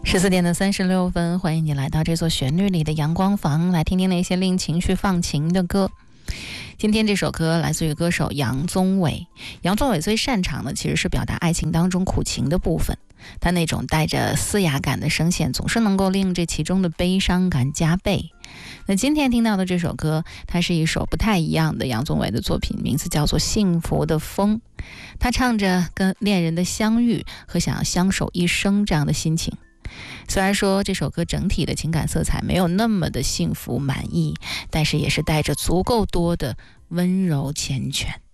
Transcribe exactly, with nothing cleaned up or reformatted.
十四点的三十六分，欢迎你来到这座旋律里的阳光房，来听听那些令情绪放晴的歌。今天这首歌来自于歌手杨宗纬。杨宗纬最擅长的其实是表达爱情当中苦情的部分，他那种带着嘶哑感的声线总是能够令这其中的悲伤感加倍。那今天听到的这首歌，它是一首不太一样的杨宗纬的作品，名字叫做《幸福的风》。他唱着跟恋人的相遇和想要相守一生这样的心情。虽然说这首歌整体的情感色彩没有那么的幸福满意，但是也是带着足够多的温柔缱绻。